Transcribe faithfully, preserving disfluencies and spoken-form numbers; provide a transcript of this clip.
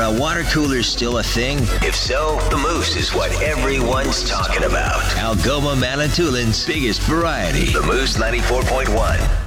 Are water coolers still a thing? If so, the Moose is what everyone's talking about. Algoma Manitoulin's biggest variety. The Moose ninety-four point one.